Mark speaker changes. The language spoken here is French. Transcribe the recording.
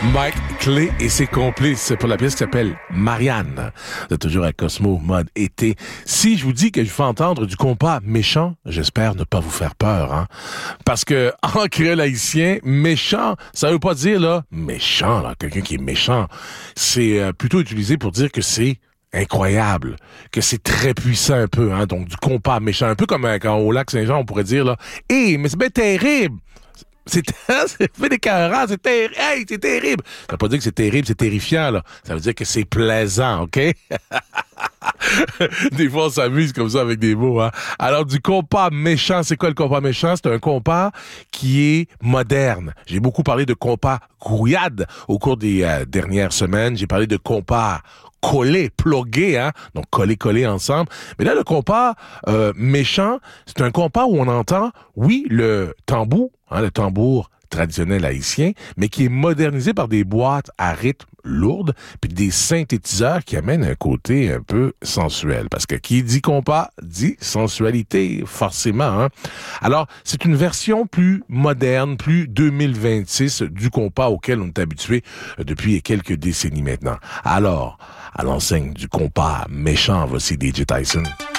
Speaker 1: Mike Clay et ses complices pour la pièce qui s'appelle Marianne. Vous êtes toujours à Cosmo mode été. Si je vous dis que je fais entendre du compas méchant, j'espère ne pas vous faire peur, hein. Parce que, en créole haïtien, méchant, ça veut pas dire, là, méchant, là, quelqu'un qui est méchant. C'est plutôt utilisé pour dire que c'est incroyable, que c'est très puissant un peu, hein. Donc, du compas méchant, un peu comme quand au lac Saint-Jean, on pourrait dire, là, « Hé, mais c'est bien terrible! » C'est fait des carats, c'est terrible. Hey, c'est terrible. Ça veut pas dire que c'est terrible, c'est terrifiant, là. Ça veut dire que c'est plaisant, OK? Des fois, on s'amuse comme ça avec des mots, hein. Alors, du compas méchant, c'est quoi le compas méchant? C'est un compas qui est moderne. J'ai beaucoup parlé de compas grouillade au cours des dernières semaines. J'ai parlé de compas collé, plugué, hein. Donc, collé ensemble. Mais là, le compas méchant, c'est un compas où on entend, oui, le tambour, hein, le tambour traditionnel haïtien, mais qui est modernisé par des boîtes à rythme lourdes, puis des synthétiseurs qui amènent un côté un peu sensuel. Parce que qui dit compas, dit sensualité, forcément, hein. Alors, c'est une version plus moderne, plus 2026 du compas auquel on est habitué depuis quelques décennies maintenant. Alors, à l'enseigne du compas méchant, voici DJ Tyson.